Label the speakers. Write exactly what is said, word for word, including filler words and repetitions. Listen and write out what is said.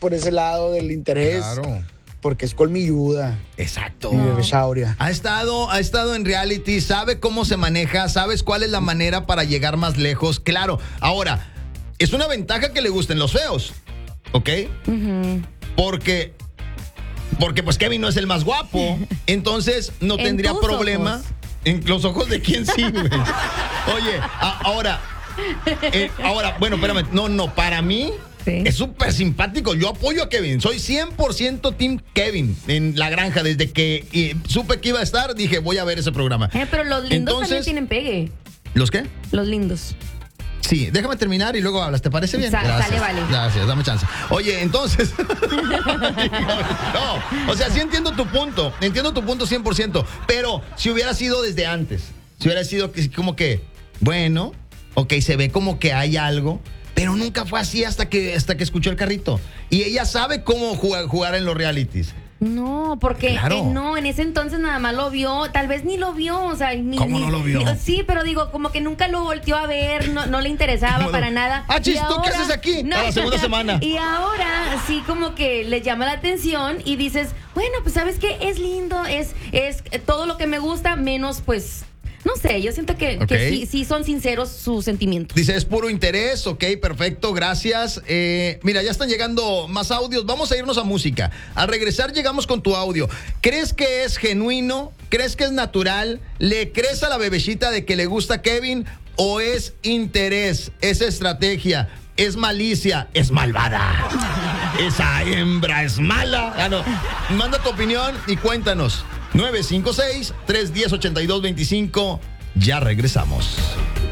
Speaker 1: por ese lado del interés.
Speaker 2: Claro.
Speaker 1: Porque es colmilluda.
Speaker 2: Exacto.
Speaker 1: Mi bebé Shauria.
Speaker 2: Ha estado, ha estado en reality, sabe cómo se maneja, sabes cuál es la manera para llegar más lejos. Claro, ahora, es una ventaja que le gusten los feos, ¿ok? Uh-huh. Porque, porque pues Kevin no es el más guapo, entonces no tendría problema. Ojos. En los ojos de quién sí, güey. Oye, a, ahora, eh, ahora, bueno, espérame, no, no, para mí... Sí. Es súper simpático. Yo apoyo a Kevin. Soy cien por ciento Team Kevin en La Granja. Desde que eh, supe que iba a estar, dije, voy a ver ese programa.
Speaker 3: Eh, pero los lindos Entonces, también tienen pegue.
Speaker 2: ¿Los qué?
Speaker 3: Los lindos.
Speaker 2: Sí, déjame terminar y luego hablas. ¿Te parece bien?
Speaker 3: Sa-
Speaker 2: Gracias.
Speaker 3: Sale, vale.
Speaker 2: Gracias, dame chance. Oye, entonces... no, o sea, sí entiendo tu punto. Entiendo tu punto cien por ciento. Pero si hubiera sido desde antes, si hubiera sido como que, bueno, ok, se ve como que hay algo... Pero nunca fue así hasta que, hasta que escuchó el carrito. Y ella sabe cómo jugar, jugar en los realities.
Speaker 3: No, porque
Speaker 2: claro.
Speaker 3: eh, no, en ese entonces nada más lo vio, tal vez ni lo vio, o sea, ni,
Speaker 2: ¿Cómo
Speaker 3: ni,
Speaker 2: no lo vio?
Speaker 3: Ni, sí, pero digo, como que nunca lo volteó a ver, no, no le interesaba para nada.
Speaker 2: Ah, chis, ¿tú qué haces aquí?
Speaker 3: No,
Speaker 2: a la segunda semana.
Speaker 3: Y ahora sí como que le llama la atención y dices, bueno, pues ¿sabes qué? Es lindo, es, es todo lo que me gusta, menos pues... No sé, yo siento que, okay. que sí, sí son sinceros sus sentimientos.
Speaker 2: Dice, es puro interés, ok, perfecto, gracias. Eh, mira, ya están llegando más audios, vamos a irnos a música. Al regresar llegamos con tu audio. ¿Crees que es genuino? ¿Crees que es natural? ¿Le crees a la bebecita de que le gusta Kevin? ¿O es interés? ¿Es estrategia? ¿Es malicia? ¿Es malvada? Esa hembra es mala. Ah, no. Manda tu opinión y cuéntanos. nueve cinco seis, tres uno cero, ocho dos dos cinco. Ya regresamos.